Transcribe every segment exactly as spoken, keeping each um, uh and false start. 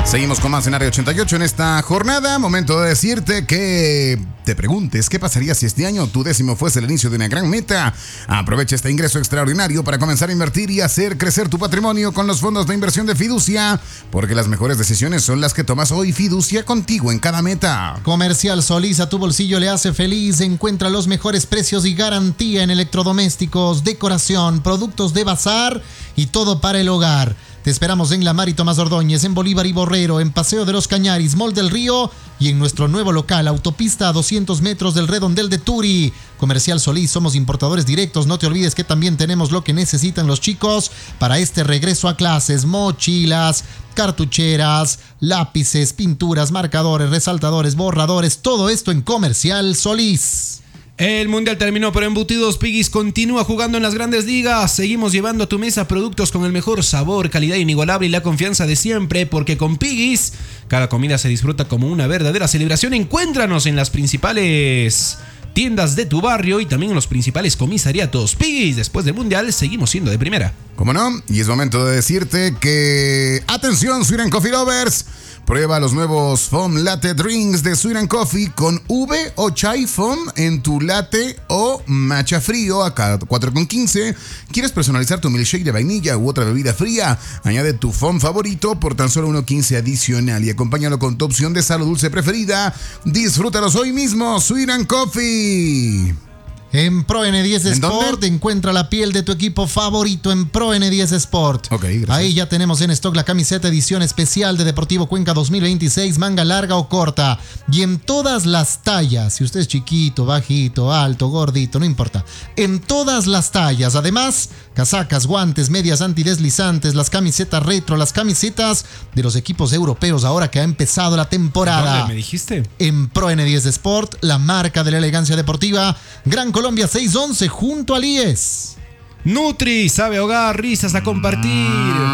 Seguimos con más en Área ochenta y ocho en esta jornada. Momento de decirte que te preguntes qué pasaría si este año tu décimo fuese el inicio de una gran meta. Aprovecha este ingreso extraordinario para comenzar a invertir y hacer crecer tu patrimonio con los fondos de inversión de Fiducia, porque las mejores decisiones son las que tomas hoy. Fiducia, contigo en cada meta. Comercial Solís, a tu bolsillo le hace feliz. Encuentra los mejores precios y garantía en electrodomésticos, decoración, productos de bazar y todo para el hogar. Te esperamos en La Mar y Tomás Ordóñez, en Bolívar y Borrero, en Paseo de los Cañaris, Mall del Río y en nuestro nuevo local, autopista a doscientos metros del Redondel de Turi. Comercial Solís, somos importadores directos. No te olvides que también tenemos lo que necesitan los chicos para este regreso a clases: mochilas, cartucheras, lápices, pinturas, marcadores, resaltadores, borradores, todo esto en Comercial Solís. El mundial terminó, pero Embutidos Piggy's continúa jugando en las grandes ligas. Seguimos llevando a tu mesa productos con el mejor sabor, calidad inigualable y la confianza de siempre, porque con Piggy's cada comida se disfruta como una verdadera celebración. Encuéntranos en las principales tiendas de tu barrio y también en los principales comisariatos. Piggy's, después del mundial seguimos siendo de primera. ¿Cómo no? Y es momento de decirte que... ¡Atención, Sweet and Coffee Lovers! Prueba los nuevos Foam Latte Drinks de Sweet and Coffee con V o Chai Foam en tu latte o matcha frío a cada cuatro con quince. ¿Quieres personalizar tu milkshake de vainilla u otra bebida fría? Añade tu foam favorito por tan solo uno quince adicional y acompáñalo con tu opción de sal o dulce preferida. Disfrútalos hoy mismo, Sweet and Coffee. En Pro N diez Sport encuentra la piel de tu equipo favorito en Pro N diez Sport. Ok, gracias. Ahí ya tenemos en stock la camiseta edición especial de Deportivo Cuenca dos mil veintiséis, manga larga o corta. Y en todas las tallas, si usted es chiquito, bajito, alto, gordito, no importa. En todas las tallas. Además, casacas, guantes, medias antideslizantes, las camisetas retro, las camisetas de los equipos europeos ahora que ha empezado la temporada. ¿Dónde me dijiste? En Pro N diez Sport, la marca de la elegancia deportiva. Gran Colombia seiscientos once junto al I E S. Nutri, sabe hogar, risas a compartir.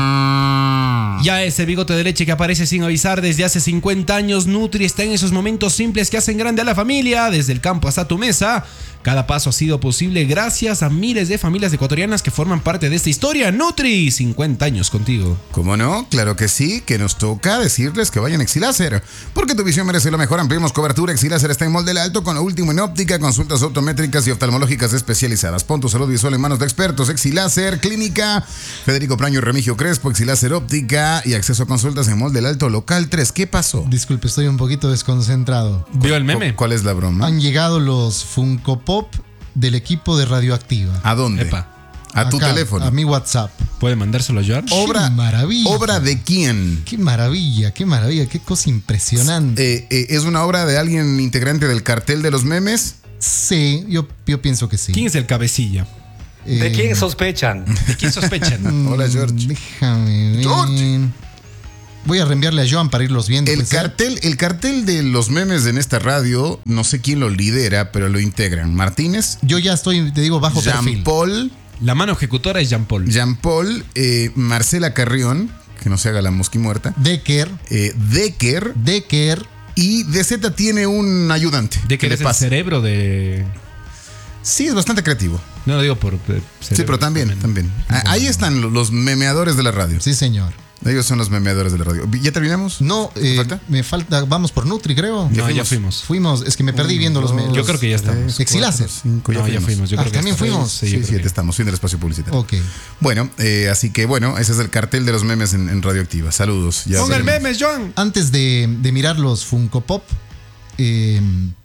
Ya ese bigote de leche que aparece sin avisar desde hace cincuenta años, Nutri está en esos momentos simples que hacen grande a la familia, desde el campo hasta tu mesa. Cada paso ha sido posible gracias a miles de familias ecuatorianas que forman parte de esta historia. Nutri, cincuenta años contigo. ¿Cómo no? Claro que sí, que nos toca decirles que vayan a Exiláser, porque tu visión merece lo mejor. Ampliemos cobertura. Exiláser está en Mall del Alto con lo último en óptica, consultas optométricas y oftalmológicas especializadas. Pon tu salud visual en manos de expertos. Exiláser, Clínica Federico Praño y Remigio Crespo, Exiláser Óptica y acceso a consultas en Mall del Alto, local tres. ¿Qué pasó? Disculpe, estoy un poquito desconcentrado. ¿Vio el meme? ¿Cuál es la broma? Han llegado los Funko Pop del equipo de Radioactiva. ¿A dónde? Epa. A tu Acá, teléfono. A mi WhatsApp. ¿Puede mandárselo a Joan? Obra, ¡Qué maravilla! ¿Obra de quién? ¡Qué maravilla! ¡Qué maravilla! ¡Qué cosa impresionante! Eh, eh, ¿Es una obra de alguien integrante del cartel de los memes? Sí, yo, yo pienso que sí. ¿Quién es el cabecilla? Eh, ¿De quién sospechan? ¿De quién sospechan? Hola, George. Déjame ver. George. Voy a reenviarle a Joan para irlos viendo. El pues, ¿eh? cartel, el cartel de los memes en esta radio, no sé quién lo lidera, pero lo integran. Martínez, Yo ya estoy, te digo, bajo perfil. Jean-Paul, La mano ejecutora es Jean Paul. Jean-Paul, eh, Marcela Carrión, que no se haga la mosquimuerta, Decker, eh, Decker, Decker. y D Z tiene un ayudante. De que le eres el pasa. cerebro de... Sí, es bastante creativo. No lo digo por... eh, Sí, pero también, también. Ah, Ahí están lo- los memeadores de la radio. Sí, señor. Ellos son los memeadores de la radio. ¿Ya terminamos? No, eh, falta? me falta. Vamos por Nutri, creo. No, ya fuimos. Fuimos, es que me perdí viendo los medios. Yo creo que ya estamos. Exiláser. Cinco, No, ya fuimos. Yo Ah, creo que ¿también ya estamos. fuimos? Sí, Sí, yo creo sí, que- estamos. Fin del espacio publicitario. Ok. Bueno, eh, así que bueno, ese es el cartel de los memes en, en Radioactiva. Saludos. Ya Ponga el veremos. meme, Joan. Antes de, de mirar los Funko Pop, eh,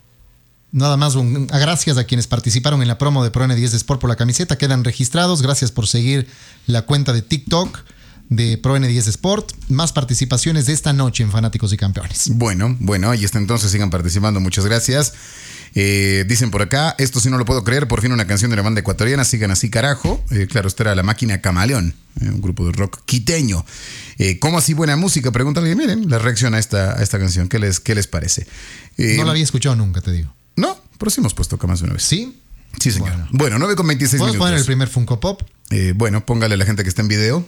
nada más un, a gracias a quienes participaron en la promo de Pro N diez Sport por la camiseta. Quedan registrados. Gracias por seguir la cuenta de TikTok de Pro N diez Sport. Más participaciones de esta noche en Fanáticos y Campeones. Bueno, bueno, ahí está entonces, sigan participando, muchas gracias. Eh, dicen por acá, esto sí no lo puedo creer, por fin una canción de la banda ecuatoriana, sigan así carajo. Eh, claro, esto era La Máquina Camaleón, eh, un grupo de rock quiteño. Eh, ¿Cómo así buena música? Pregúntale, miren, la reacción a esta, a esta canción, ¿qué les, qué les parece? Eh, No la había escuchado nunca, te digo. No, pero sí hemos puesto acá más de una vez. ¿Sí? Sí, señor. Bueno. Bueno, nueve con veintiséis ¿Podemos minutos. poner el primer Funko Pop? Eh, bueno, póngale a la gente que está en video.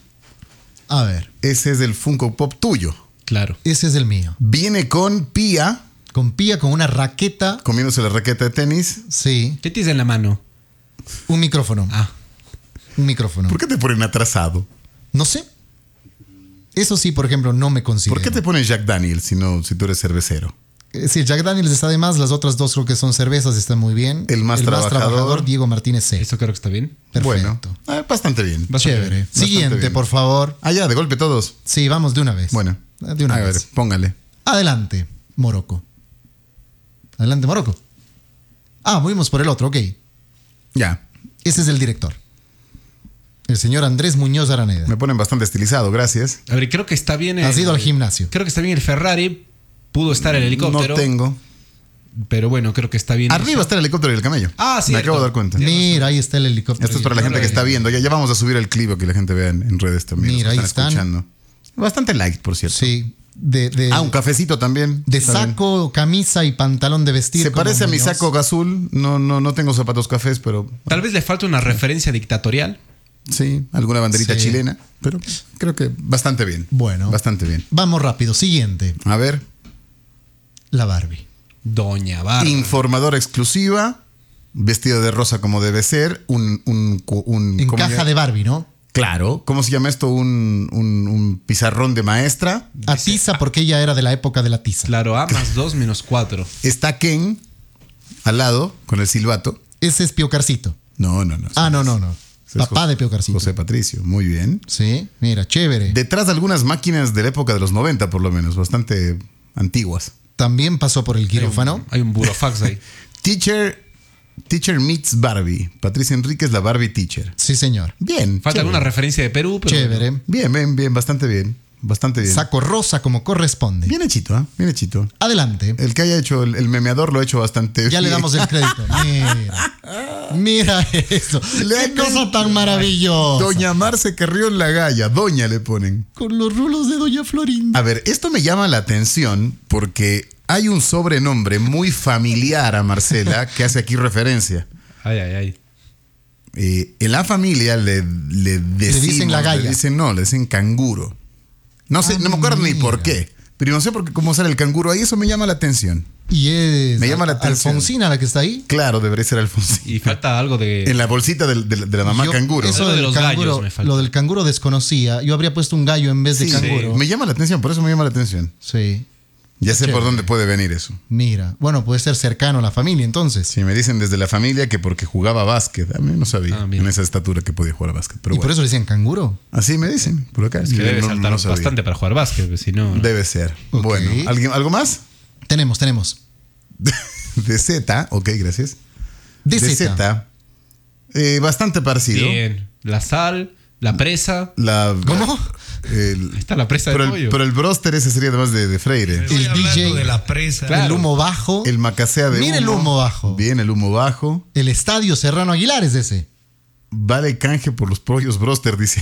A ver, Ese es el Funko Pop tuyo. Claro. ese es el mío. Viene con Pía, Con Pía, con una raqueta. comiéndose la raqueta de tenis. Sí. ¿Qué tienes en la mano? Un micrófono. Ah. Un micrófono. ¿Por qué te ponen atrasado? No sé. Eso sí, por ejemplo, no me considero. ¿Por qué te pones Jack Daniels si, no, si tú eres cervecero? Sí, Jack Daniels está de más, las otras dos creo que son cervezas, están muy bien. El más trabajador, Diego Martínez C. Eso creo que está bien. Perfecto. Bueno, eh, bastante bien. Bastante Chévere. bien. Siguiente, bien. por favor. Ah, ya, de golpe todos. Sí, vamos de una vez. Bueno, De una a vez. ver, póngale. Adelante, Morocco. Adelante, Morocco. Ah, movimos por el otro, ok. Ya, Ese es el director. El señor Andrés Muñoz Araneda. me ponen bastante estilizado, gracias. A ver, creo que está bien. el- Has ido al gimnasio. Creo que está bien el Ferrari. Pudo estar el helicóptero. No tengo. Pero bueno, creo que está bien. Arriba eso. está el helicóptero y el camello. Ah, sí. Me acabo de dar cuenta. Mira, ahí está el helicóptero. Esto es para la gente que está viendo. Ya, ya vamos a subir el clip que la gente vea en, en redes también. Mira, los que ahí están. escuchando. Bastante light, por cierto. Sí, de, de, Ah, un cafecito también. de Está bien. saco, camisa y pantalón de vestir. Se como parece a mi Muñoz. saco azul. No, no, no tengo zapatos cafés, pero Tal vez le falta una referencia dictatorial. sí, alguna banderita Sí. chilena. Pero creo que bastante bien. Bueno. Bastante bien. Vamos rápido. Siguiente. A ver. La Barbie. Doña Barba. Informadora exclusiva. Vestida de rosa como debe ser. Un. un, cu- un En ¿cómo caja se- de Barbie, ¿no? Claro. ¿Cómo se llama esto? Un, un, un pizarrón de maestra. A tiza, porque ella era de la época de la tiza. Claro, A más dos menos cuatro. Está Ken al lado con el silbato. Ese es Piocarcito. No, no, no. Ah, no, no, no. Ese es Papá José- de Piocarcito. José Patricio, muy bien. Sí, mira, chévere. Detrás de algunas máquinas de la época de los noventa, por lo menos, bastante antiguas. También pasó por el quirófano. Hay un burofax ahí. Teacher, Teacher meets Barbie. Patricia Enríquez, la Barbie Teacher. Sí, señor. Bien. Falta chévere. alguna referencia de Perú, pero. Chévere. Bien, bien, bien, bastante bien. Bastante bien. Saco rosa como corresponde. Bien hechito, ¿eh? Bien hechito. Adelante. El que haya hecho el, el memeador lo ha hecho bastante Ya bien. le damos el crédito. Mira. Mira eso. Le Qué han- cosa tan maravillosa. Doña Marce Carrión la Galla. Doña le ponen. Con los rulos de Doña Florinda. A ver, esto me llama la atención porque hay un sobrenombre muy familiar a Marcela que hace aquí referencia. Ay, ay, ay. Eh, en la familia le, le decimos, dicen la Galla. le dicen no, le dicen canguro. No sé, Ah, no me acuerdo ni mira. por qué, pero no sé por qué cómo sale el canguro ahí, eso me llama la atención. Y es Me llama la atención. Alfonsina la que está ahí. Claro, debería ser Alfonsín. Y falta algo de. En la bolsita del- de, de la mamá Yo- canguro. Eso Algo de del los canguro, gallos me falta. lo del canguro desconocía. Yo habría puesto un gallo en vez de Sí, canguro. me llama la atención, por eso me llama la atención. Sí. Ya sé por Chévere. dónde puede venir eso. Mira. Bueno, puede ser cercano a la familia entonces. Si me dicen desde la familia que porque jugaba básquet, a mí no sabía Ah, mira. en esa estatura que podía jugar a básquet. Pero y por bueno, eso le decían canguro. así me dicen, por acá. Es que debe No- saltar no sabía. bastante para jugar básquet, pues, si no. Debe ser. Ok. Bueno, ¿alguien, ¿algo más? Tenemos, tenemos. De Z, ok, gracias. De De Z. Z. Eh, bastante parecido. Bien. La sal, la presa. La, ¿Cómo? el- Ahí está la presa de pero, pollo. el, pero el broster ese sería además de, de Freire. El Estoy hablando D J, de la presa. Claro. El humo bajo. El macacea de Mira el humo bajo. Bien, el humo bajo. El estadio Serrano Aguilar es ese. Vale canje por los pollos broster, dice.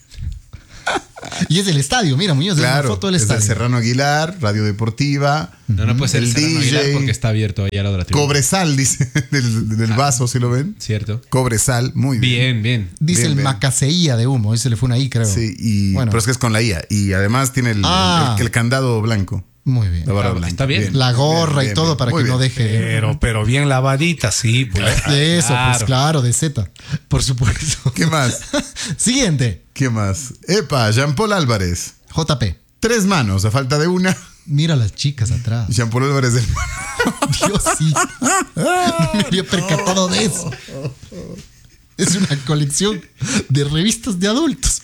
Y es del estadio, mira, Muñoz, es una Claro, foto del es de estadio. Serrano Aguilar, Radio Deportiva. No, no puede ser El el Serrano D J. Aguilar porque está abierto ahí al lado de la tribuna. Cobresal, dice, del, del vaso, ¿sí lo ven? Cierto. Cobresal, muy bien. Bien, bien. Dice Bien, el bien. macaceía de humo, ese le fue una I, creo. Sí, y, Bueno. pero es que es con la I A. Y además tiene el, Ah. el- el candado blanco. Muy bien. La barra Ah, blanca. está bien. La gorra bien, y bien, todo bien. para Muy que no bien. deje. Pero, pero bien lavadita, sí. Pues. De eso, Claro. pues claro, de Z. Por supuesto. ¿Qué más? Siguiente. ¿Qué más? Epa, Jean-Paul Álvarez. J P. Tres manos, a falta de una. Mira las chicas atrás. Jean-Paul Álvarez del Dios sí. No me había percatado de eso. Es una colección de revistas de adultos.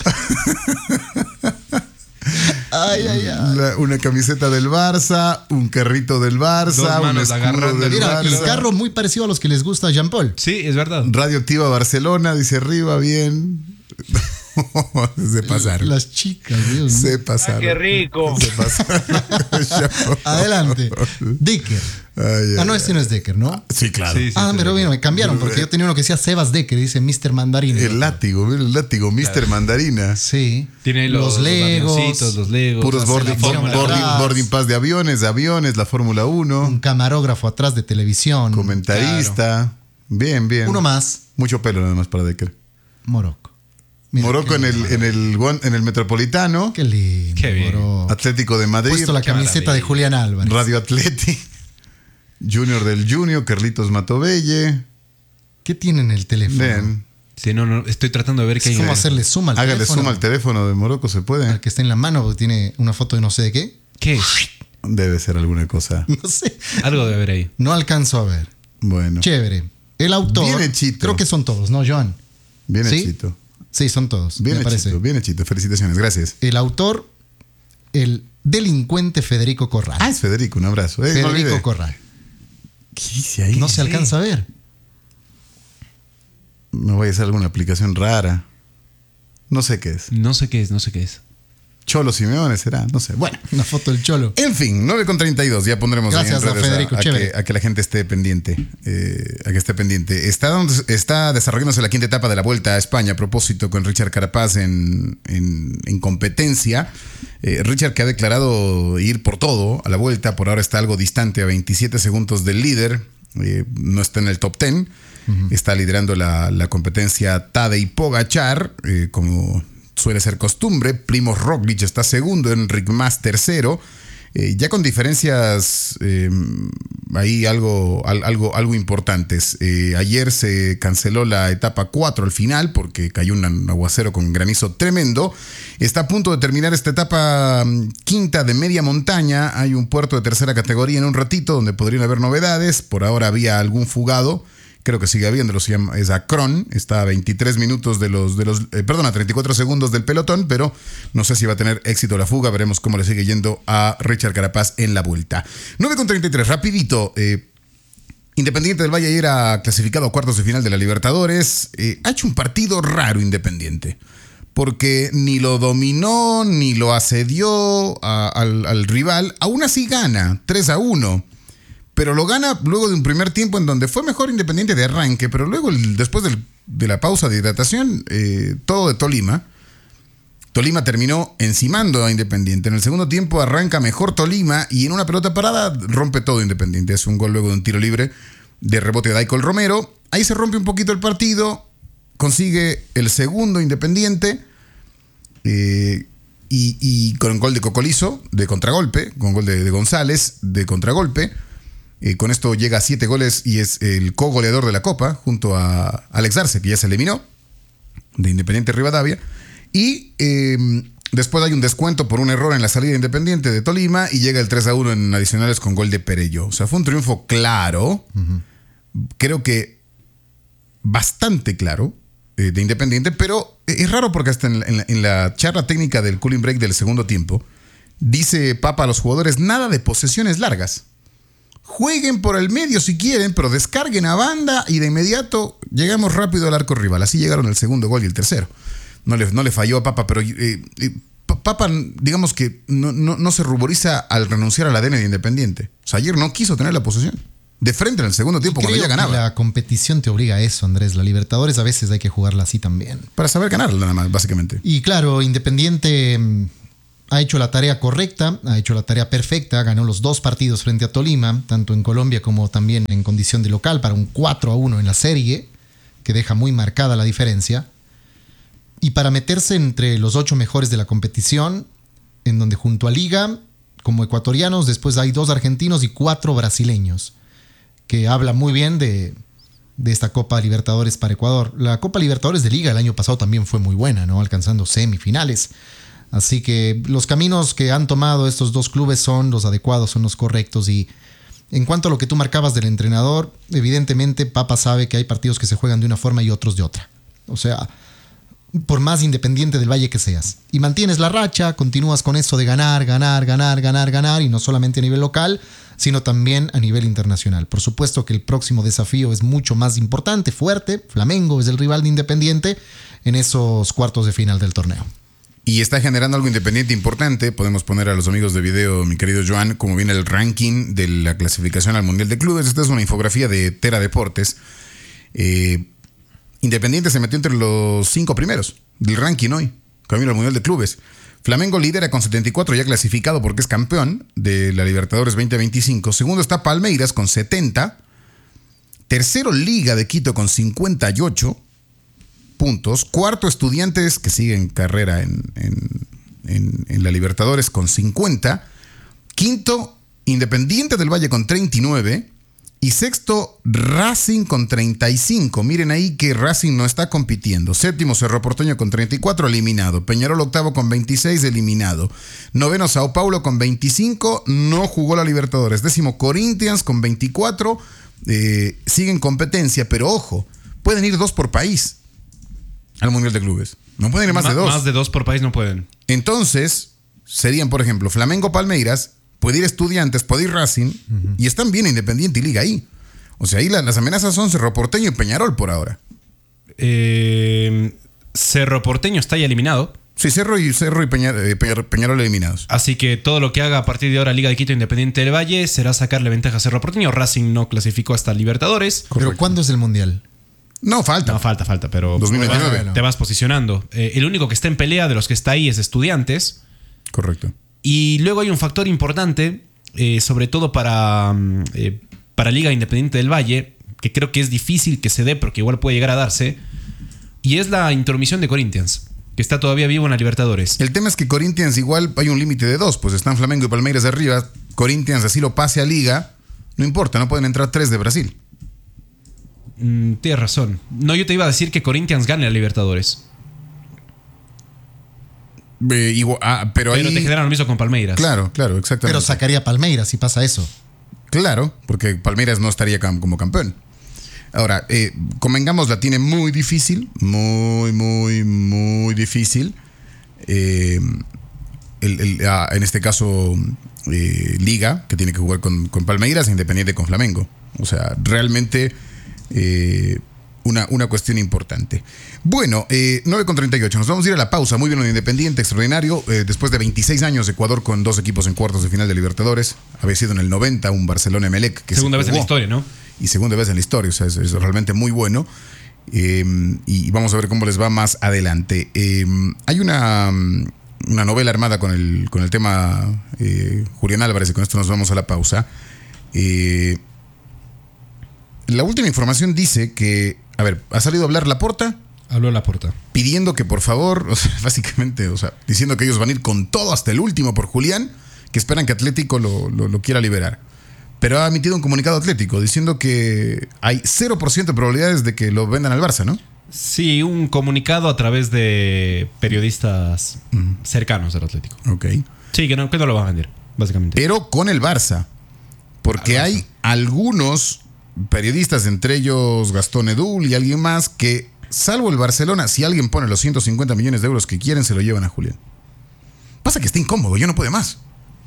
Ay, ay, ay. La- una camiseta del Barça, un carrito del Barça, Dos un manos escudo agarrando del el Mira, el Barça. carro muy parecido a los que les gusta a Jean Paul. Sí, es verdad. Radioactiva Barcelona, dice arriba, bien. Se pasaron. Las chicas, Dios mío. Se pasaron. ¡Qué rico! Se pasaron. Adelante. Decker. Ay, ay, Ah, no, este no es Decker, ¿no? Sí, claro. Sí, sí. Ah, pero bien, me cambiaron porque yo tenía uno que decía Sebas Decker, dice mister Mandarín. El látigo, mira el látigo, mister Mandarina. Sí. Tiene los, Legos. avioncitos, los Legos. Puros hace boarding, la fórmula boarding, atrás. boarding pass de aviones, de aviones, la Fórmula uno, Un camarógrafo atrás de televisión. comentarista. Bien, bien. Uno más. Mucho pelo nada más para Decker. Morocco. Mira, Morocco qué en el, lindo. en, el, guan- en el Metropolitano. Qué lindo. Qué bien. Morocco. Atlético de Madrid. Puesto la qué camiseta maravilla. de Julián Álvarez. Radio Atleti. Junior del Junior, Carlitos Matovelle. ¿Qué tiene en el teléfono? Bien. Sí, no, no, estoy tratando de ver qué hay. ¿Cómo hacerle suma al Hágale teléfono? suma al teléfono de Morocco, ¿se puede? Al que está en la mano, porque tiene una foto de no sé de qué. ¿Qué? Debe ser alguna cosa. No sé. Algo debe haber ahí. No alcanzo a ver. Bueno. Chévere. El autor. Bien hechito. Creo que son todos, ¿no, Joan? Bien ¿Sí? hechito. Sí, son todos. Bien me parece. hechito, bien hechito. Felicitaciones, gracias. El autor, el delincuente Federico Corral. Ah, es Federico, un abrazo. Eh, no Federico olvide. Corral. ¿Qué dice ahí? No se alcanza a ver. Me voy a hacer alguna aplicación rara. No sé qué es. No sé qué es, no sé qué es. Cholo Simeone será, no sé. Bueno. Una foto del Cholo. En fin, nueve con treinta y dos, ya pondremos ahí Gracias en a redes Federico, a, a chévere. que, a que la gente esté pendiente. Eh, a que esté pendiente. Está, donde- está desarrollándose la quinta etapa de la Vuelta a España, a propósito con Richard Carapaz en, en, en competencia. Eh, Richard, que ha declarado ir por todo a la Vuelta, por ahora está algo distante, a veintisiete segundos del líder. Eh, no está en el top diez. Uh-huh. Está liderando la, la competencia Tadej Pogačar, eh, como suele ser costumbre. Primož Roglič está segundo, Enric Mas tercero. Eh, ya con diferencias eh, ahí algo, al, algo, algo importantes. Eh, ayer se canceló la etapa cuatro al final porque cayó un aguacero con granizo tremendo. Está a punto de terminar esta etapa quinta de media montaña. Hay un puerto de tercera categoría en un ratito donde podrían haber novedades. Por ahora había algún fugado. Creo que sigue habiéndolo, se llama, es Akron, está a veintitrés minutos de los, de los eh, perdón, a treinta y cuatro segundos del pelotón, pero no sé si va a tener éxito la fuga, veremos cómo le sigue yendo a Richard Carapaz en la Vuelta. nueve con treinta y tres, rapidito, eh, Independiente del Valle ayer ha clasificado a cuartos de final de la Libertadores, eh, ha hecho un partido raro Independiente, porque ni lo dominó, ni lo asedió a, al, al rival, aún así gana, tres a uno. Pero lo gana luego de un primer tiempo en donde fue mejor Independiente de arranque, pero luego el, después del, de la pausa de hidratación, eh, todo de Tolima. Tolima terminó encimando a Independiente. En el segundo tiempo arranca mejor Tolima y en una pelota parada rompe todo Independiente. Hace un gol luego de un tiro libre de rebote de Daikol Romero. Ahí se rompe un poquito el partido, consigue el segundo Independiente eh, y, y con gol de Cocolizo de contragolpe, con gol de, de González de contragolpe. Eh, con esto llega a siete goles y es el co-goleador de la Copa, junto a Alex Arce, que ya se eliminó, de Independiente Rivadavia. Y eh, después hay un descuento por un error en la salida de Independiente de Tolima y llega el tres a uno en adicionales con gol de Perello. O sea, fue un triunfo claro, uh-huh. creo que bastante claro, eh, de Independiente, pero es raro porque hasta en la, en la, en la charla técnica del cooling break del segundo tiempo, dice Papa a los jugadores, nada de posesiones largas. Jueguen por el medio si quieren, pero descarguen a banda y de inmediato llegamos rápido al arco rival. Así llegaron el segundo gol y el tercero. No le, no le falló a Papa, pero eh, eh, Papa, digamos que no, no, no se ruboriza al renunciar al A D N de Independiente. O sea, ayer no quiso tener la posesión. De frente en el segundo tiempo, cuando ya ganaba. La competición te obliga a eso, Andrés. La Libertadores a veces hay que jugarla así también. Para saber ganar, nada más, básicamente. Y claro, Independiente ha hecho la tarea correcta, ha hecho la tarea perfecta, ganó los dos partidos frente a Tolima, tanto en Colombia como también en condición de local, para un cuatro a uno en la serie, que deja muy marcada la diferencia. Y para meterse entre los ocho mejores de la competición, en donde junto a Liga, como ecuatorianos, después hay dos argentinos y cuatro brasileños, que habla muy bien de, de esta Copa Libertadores para Ecuador. La Copa Libertadores de Liga el año pasado también fue muy buena, ¿no? Alcanzando semifinales. Así que los caminos que han tomado estos dos clubes son los adecuados, son los correctos. Y en cuanto a lo que tú marcabas del entrenador, evidentemente Papa sabe que hay partidos que se juegan de una forma y otros de otra. O sea, por más Independiente del Valle que seas. Y mantienes la racha, continúas con eso de ganar, ganar, ganar, ganar, ganar, y no solamente a nivel local, sino también a nivel internacional. Por supuesto que el próximo desafío es mucho más importante, fuerte. Flamengo es el rival de Independiente en esos cuartos de final del torneo. Y está generando algo Independiente importante. Podemos poner a los amigos de video, mi querido Joan, como viene el ranking de la clasificación al Mundial de Clubes. Esta es una infografía de Tera Deportes. Eh, Independiente se metió entre los cinco primeros del ranking hoy, camino al Mundial de Clubes. Flamengo lidera con setenta y cuatro, ya clasificado porque es campeón de la Libertadores veinte veinticinco. Segundo está Palmeiras con setenta. Tercero, Liga de Quito con cincuenta y ocho puntos. Cuarto, Estudiantes, que sigue en carrera en, en, en, en la Libertadores con cincuenta. Quinto, Independiente del Valle con treinta y nueve. Y sexto, Racing con treinta y cinco. Miren ahí que Racing no está compitiendo. Séptimo, Cerro Porteño con treinta y cuatro, eliminado. Peñarol octavo con veintiséis, eliminado. Noveno, Sao Paulo con veinticinco, no jugó la Libertadores. Décimo, Corinthians con veinticuatro, eh, sigue en competencia, pero ojo, pueden ir dos por país al Mundial de Clubes. No pueden ir más Ma- de dos. Más de dos por país no pueden. Entonces, serían, por ejemplo, Flamengo, Palmeiras, puede ir Estudiantes, puede ir Racing, uh-huh. y están bien Independiente y Liga ahí. O sea, ahí la, las amenazas son Cerro Porteño y Peñarol por ahora. Eh, Cerro Porteño está ya eliminado. Sí, Cerro y, Cerro y Peñar, eh, Peñarol eliminados. Así que todo lo que haga a partir de ahora Liga de Quito Independiente del Valle será sacarle ventaja a Cerro Porteño. Racing no clasificó hasta Libertadores. Correcto. ¿Pero cuándo es el Mundial? No, falta. No, falta, falta, pero dos mil veintinueve. Te vas, te vas posicionando. Eh, el único que está en pelea de los que está ahí es Estudiantes. Correcto. Y luego hay un factor importante, eh, sobre todo para, eh, para Liga Independiente del Valle, que creo que es difícil que se dé, pero que igual puede llegar a darse, y es la intromisión de Corinthians, que está todavía vivo en la Libertadores. El tema es que Corinthians igual hay un límite de dos, pues están Flamengo y Palmeiras de arriba. Corinthians así lo pase a Liga, no importa, no pueden entrar tres de Brasil. Mm, tienes razón. No, yo te iba a decir que Corinthians gane la Libertadores. Eh, igual, ah, pero Pero ahí, te generan lo mismo con Palmeiras. Claro, claro, exactamente. Pero sacaría Palmeiras si pasa eso. Claro, porque Palmeiras no estaría cam- como campeón. Ahora, eh, convengamos, la tiene muy difícil, muy, muy, muy difícil. Eh, el, el, ah, en este caso, eh, Liga, que tiene que jugar con, con Palmeiras, Independiente con Flamengo. O sea, realmente eh, una, una cuestión importante. Bueno, eh, nueve con treinta y ocho. Nos vamos a ir a la pausa. Muy bien, un Independiente extraordinario. Eh, después de veintiséis años, Ecuador con dos equipos en cuartos de final de Libertadores. Había sido en el noventa un Barcelona-Emelec. Que Segunda se vez en la historia, ¿no? Y segunda vez en la historia. O sea, es, es realmente muy bueno. Eh, y vamos a ver cómo les va más adelante. Eh, hay una, una novela armada con el, con el tema eh, Julián Álvarez, y con esto nos vamos a la pausa. Eh, la última información dice que, a ver, ha salido a hablar Laporta. Habló Laporta. Pidiendo que por favor, o sea, básicamente, o sea, diciendo que ellos van a ir con todo hasta el último por Julián, que esperan que Atlético lo, lo, lo quiera liberar. Pero ha emitido un comunicado Atlético diciendo que hay cero por ciento de probabilidades de que lo vendan al Barça, ¿no? Sí, un comunicado a través de periodistas mm. cercanos al Atlético. Ok. Sí, que no, que no lo van a vender, básicamente. Pero con el Barça. Porque al Barça. Hay algunos periodistas, entre ellos Gastón Edul y alguien más, que salvo el Barcelona, si alguien pone los ciento cincuenta millones de euros que quieren, se lo llevan a Julián. Pasa que está incómodo, yo no puedo más.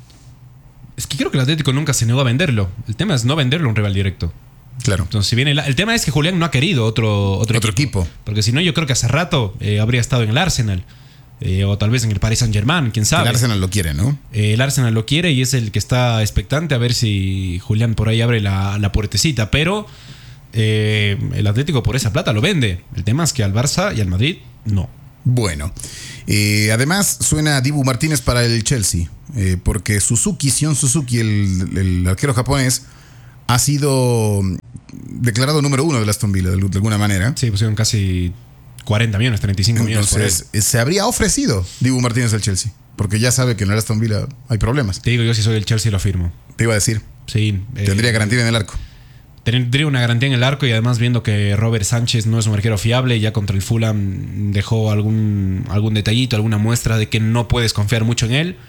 Es que creo que el Atlético nunca se negó a venderlo. El tema es no venderlo a un rival directo. Claro. Entonces, si viene el, el tema es que Julián no ha querido otro, otro, Otro equipo. equipo. Porque si no, yo creo que hace rato eh, habría estado en el Arsenal. Eh, o tal vez en el Paris Saint-Germain, quién sabe. El Arsenal lo quiere, ¿no? Eh, el Arsenal lo quiere y es el que está expectante a ver si Julián por ahí abre la, la puertecita. Pero eh, el Atlético por esa plata lo vende. El tema es que al Barça y al Madrid, no. Bueno, eh, además suena Dibu Martínez para el Chelsea, eh, porque Suzuki, Sion Suzuki, el, el arquero japonés, ha sido declarado número uno del Aston Villa, de, de alguna manera. Sí, pusieron casi cuarenta millones, treinta y cinco millones por él. Entonces, se habría ofrecido Dibu Martínez al Chelsea, porque ya sabe que en el Aston Villa hay problemas. Te digo, yo si soy el Chelsea lo firmo. Te iba a decir, Sí. eh, tendría garantía en el arco. Tendría una garantía en el arco y además viendo que Robert Sánchez no es un arquero fiable, ya contra el Fulham dejó algún, algún detallito, alguna muestra de que no puedes confiar mucho en él.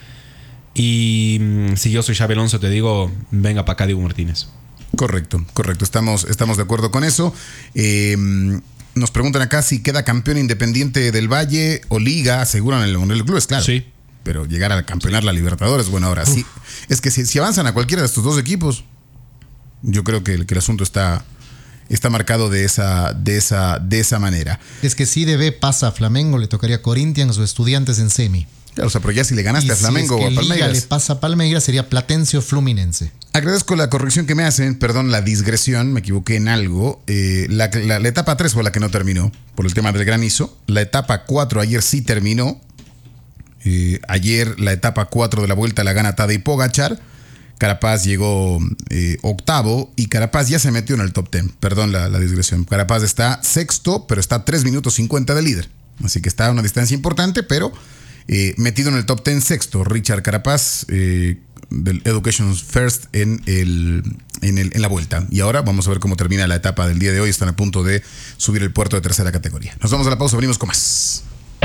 Y mm, si yo soy Xabi Alonso, te digo, venga para acá Dibu Martínez. Correcto, correcto, estamos, estamos de acuerdo con eso. Eh, nos preguntan acá si queda campeón Independiente del Valle o Liga, aseguran el Mundial de Clubes, claro. Sí. Pero llegar a campeonar la Libertadores, bueno, ahora Uf. sí. Es que si, si avanzan a cualquiera de estos dos equipos, yo creo que el, que el asunto está, está marcado de esa, de, esa, de esa manera. Es que si de B pasa a Flamengo, le tocaría Corinthians o Estudiantes en semi. Claro, o sea, pero ya si le ganaste y a Flamengo si es que o a Palmeiras. Liga le pasa a Palmeiras, sería Platense o Fluminense. Agradezco la corrección que me hacen, perdón, la digresión, me equivoqué en algo. Eh, la, la, la etapa tres fue la que no terminó, por el tema del granizo. La etapa cuatro ayer sí terminó. Eh, ayer la etapa cuatro de la vuelta la gana Tadej Pogačar. Carapaz llegó eh, octavo y Carapaz ya se metió en el top diez. Perdón la, la digresión. Carapaz está sexto, pero está a tres minutos cincuenta de líder. Así que está a una distancia importante, pero eh, metido en el top diez sexto. Richard Carapaz, eh, del Education First en, el, en, el, en la vuelta. Y ahora vamos a ver cómo termina la etapa del día de hoy. Están a punto de subir el puerto de tercera categoría. Nos vamos a la pausa, venimos con más.